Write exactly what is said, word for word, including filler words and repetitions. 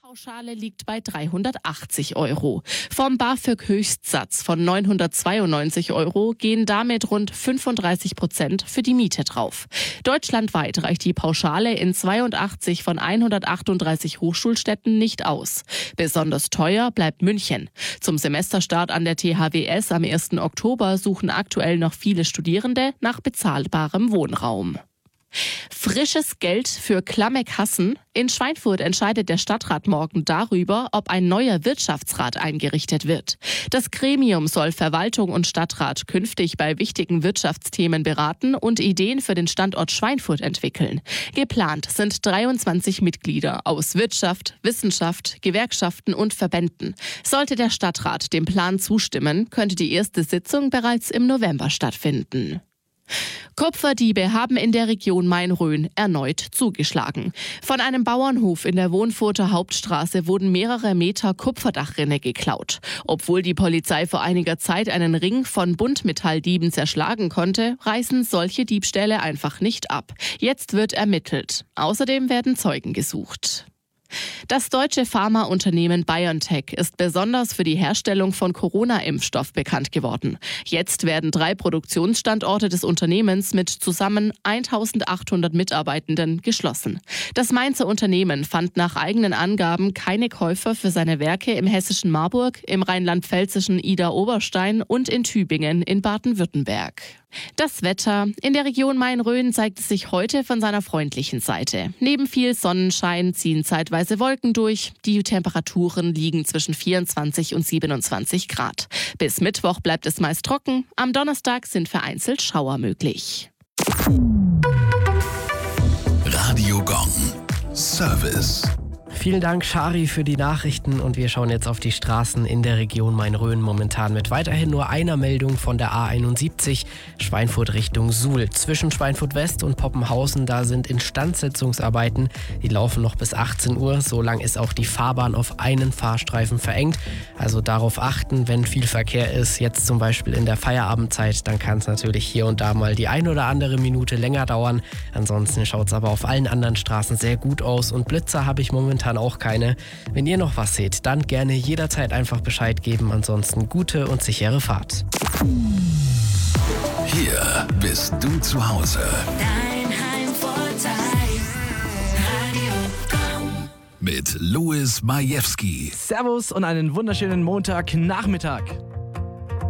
Pauschale liegt bei dreihundertachtzig Euro. Vom BAföG-Höchstsatz von neunhundertzweiundneunzig Euro gehen damit rund fünfunddreißig Prozent für die Miete drauf. Deutschlandweit reicht die Pauschale in zweiundachtzig von hundertachtunddreißig Hochschulstädten nicht aus. Besonders teuer bleibt München. Zum Semesterstart an der T H W S am ersten Oktober suchen aktuell noch viele Studierende nach bezahlbarem Wohnraum. Frisches Geld für klamme Kassen. In Schweinfurt entscheidet der Stadtrat morgen darüber, ob ein neuer Wirtschaftsrat eingerichtet wird. Das Gremium soll Verwaltung und Stadtrat künftig bei wichtigen Wirtschaftsthemen beraten und Ideen für den Standort Schweinfurt entwickeln. Geplant sind dreiundzwanzig Mitglieder aus Wirtschaft, Wissenschaft, Gewerkschaften und Verbänden. Sollte der Stadtrat dem Plan zustimmen, könnte die erste Sitzung bereits im November stattfinden. Kupferdiebe haben in der Region Main-Rhön erneut zugeschlagen. Von einem Bauernhof in der Wohnfurter Hauptstraße wurden mehrere Meter Kupferdachrinne geklaut. Obwohl die Polizei vor einiger Zeit einen Ring von Buntmetalldieben zerschlagen konnte, reißen solche Diebstähle einfach nicht ab. Jetzt wird ermittelt. Außerdem werden Zeugen gesucht. Das deutsche Pharmaunternehmen BioNTech ist besonders für die Herstellung von Corona-Impfstoff bekannt geworden. Jetzt werden drei Produktionsstandorte des Unternehmens mit zusammen eintausendachthundert Mitarbeitenden geschlossen. Das Mainzer Unternehmen fand nach eigenen Angaben keine Käufer für seine Werke im hessischen Marburg, im rheinland-pfälzischen Idar-Oberstein und in Tübingen in Baden-Württemberg. Das Wetter. In der Region Main-Rhön zeigt es sich heute von seiner freundlichen Seite. Neben viel Sonnenschein ziehen zeitweise Wolken durch. Die Temperaturen liegen zwischen vierundzwanzig und siebenundzwanzig Grad. Bis Mittwoch bleibt es meist trocken. Am Donnerstag sind vereinzelt Schauer möglich. Radio Gong. Service. Vielen Dank, Shari, für die Nachrichten, und wir schauen jetzt auf die Straßen in der Region Main-Rhön momentan mit weiterhin nur einer Meldung von der A einundsiebzig, Schweinfurt Richtung Suhl. Zwischen Schweinfurt West und Poppenhausen, da sind Instandsetzungsarbeiten, die laufen noch bis achtzehn Uhr, so lang ist auch die Fahrbahn auf einen Fahrstreifen verengt, also darauf achten, wenn viel Verkehr ist, jetzt zum Beispiel in der Feierabendzeit, dann kann es natürlich hier und da mal die ein oder andere Minute länger dauern, ansonsten schaut es aber auf allen anderen Straßen sehr gut aus und Blitzer habe ich momentan auch keine. Wenn ihr noch was seht, dann gerne jederzeit einfach Bescheid geben. Ansonsten gute und sichere Fahrt. Hier bist du zu Hause. Dein Heimvorteil. Radio Gong. Mit Louis Majewski. Servus und einen wunderschönen Montagnachmittag.